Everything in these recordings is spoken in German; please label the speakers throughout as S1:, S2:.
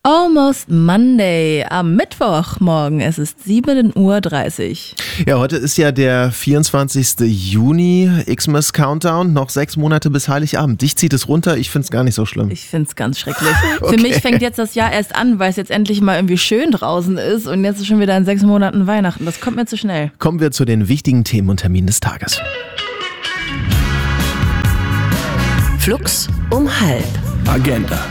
S1: Almost Monday am Mittwochmorgen. Es ist 7:30 Uhr.
S2: Ja, heute ist ja der 24. Juni, Xmas Countdown. Noch 6 Monate bis Heiligabend. Dich zieht es runter, ich find's gar nicht so schlimm.
S1: Ich find's ganz schrecklich. Okay. Für mich fängt jetzt das Jahr erst an, weil es jetzt endlich mal irgendwie schön draußen ist und jetzt ist schon wieder in 6 Monaten Weihnachten. Das kommt mir zu schnell.
S2: Kommen wir zu den wichtigen Themen und Terminen des Tages.
S3: Flux um 12:30.
S2: Agenda.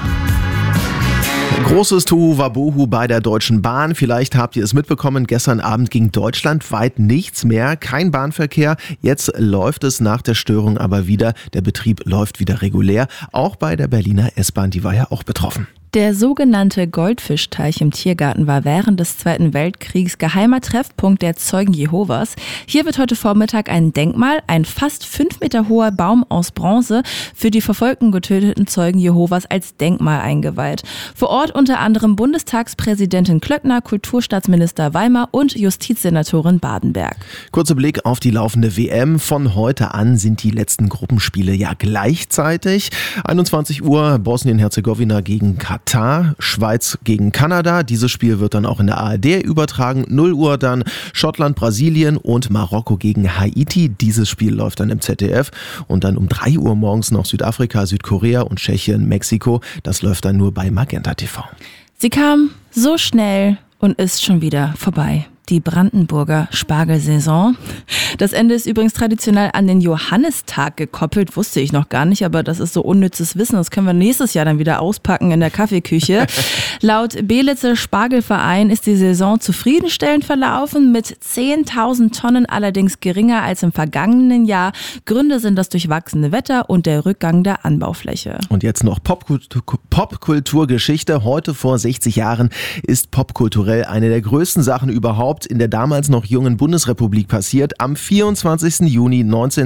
S2: Großes Tohuwabohu bei der Deutschen Bahn. Vielleicht habt ihr es mitbekommen, gestern Abend ging deutschlandweit nichts mehr, kein Bahnverkehr. Jetzt läuft es nach der Störung aber wieder. Der Betrieb läuft wieder regulär. Auch bei der Berliner S-Bahn, die war ja auch betroffen.
S1: Der sogenannte Goldfischteich im Tiergarten war während des Zweiten Weltkriegs geheimer Treffpunkt der Zeugen Jehovas. Hier wird heute Vormittag ein Denkmal, ein fast 5 Meter hoher Baum aus Bronze, für die verfolgten getöteten Zeugen Jehovas als Denkmal eingeweiht. Vor Ort unter anderem Bundestagspräsidentin Klöckner, Kulturstaatsminister Weimar und Justizsenatorin Badenberg.
S2: Kurzer Blick auf die laufende WM. Von heute an sind die letzten Gruppenspiele ja gleichzeitig. 21 Uhr Bosnien-Herzegowina gegen Katar, Schweiz gegen Kanada. Dieses Spiel wird dann auch in der ARD übertragen. 0 Uhr dann Schottland, Brasilien und Marokko gegen Haiti. Dieses Spiel läuft dann im ZDF. Und dann um 3 Uhr morgens noch Südafrika, Südkorea und Tschechien, Mexiko. Das läuft dann nur bei Magenta TV.
S1: Sie kam so schnell und ist schon wieder vorbei. Die Brandenburger Spargelsaison. Das Ende ist übrigens traditionell an den Johannistag gekoppelt, wusste ich noch gar nicht, aber das ist so unnützes Wissen, das können wir nächstes Jahr dann wieder auspacken in der Kaffeeküche. Laut Belitzer Spargelverein ist die Saison zufriedenstellend verlaufen, mit 10.000 Tonnen allerdings geringer als im vergangenen Jahr. Gründe sind das durchwachsene Wetter und der Rückgang der Anbaufläche.
S2: Und jetzt noch Popkulturgeschichte. Heute vor 60 Jahren ist popkulturell eine der größten Sachen überhaupt in der damals noch jungen Bundesrepublik passiert. Am 24. Juni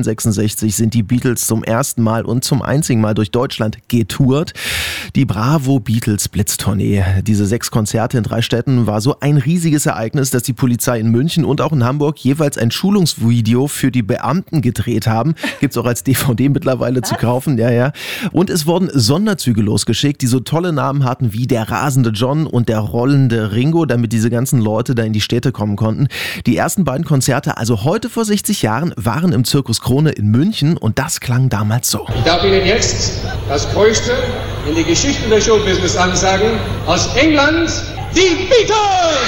S2: 1966 sind die Beatles zum ersten Mal und zum einzigen Mal durch Deutschland getourt. Die Bravo Beatles Blitztournee. Diese 6 Konzerte in 3 Städten war so ein riesiges Ereignis, dass die Polizei in München und auch in Hamburg jeweils ein Schulungsvideo für die Beamten gedreht haben. Gibt's auch als DVD mittlerweile zu kaufen. Ja. Und es wurden Sonderzüge losgeschickt, die so tolle Namen hatten wie der rasende John und der rollende Ringo, damit diese ganzen Leute da in die Städte kommen konnten. Die ersten beiden Konzerte, also heute vor 60 Jahren, waren im Zirkus Krone in München und das klang damals so.
S4: Ich darf Ihnen jetzt das Größte in die Geschichte des Showbusiness ansagen. Aus England, die Beatles!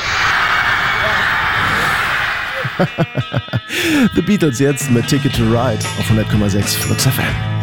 S2: The Beatles jetzt mit Ticket to Ride auf 100,6 Flux FM.